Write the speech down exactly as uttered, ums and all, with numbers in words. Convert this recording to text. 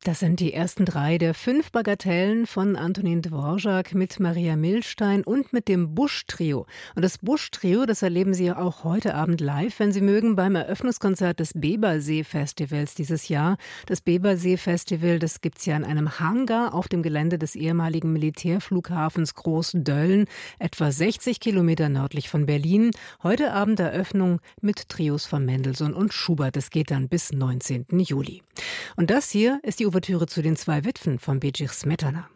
Das sind die ersten drei der fünf Bagatellen von Antonin Dvorak mit Maria Millstein und mit dem Busch-Trio. Und das Busch-Trio, das erleben Sie auch heute Abend live, wenn Sie mögen, beim Eröffnungskonzert des Bebersee-Festivals dieses Jahr. Das Bebersee-Festival, das gibt's ja in einem Hangar auf dem Gelände des ehemaligen Militärflughafens Groß-Dölln, etwa sechzig Kilometer nördlich von Berlin. Heute Abend Eröffnung mit Trios von Mendelssohn und Schubert. Das geht dann bis neunzehnten Juli. Und das hier ist die Ouvertüre zu den zwei Witwen von Bedřich Smetana.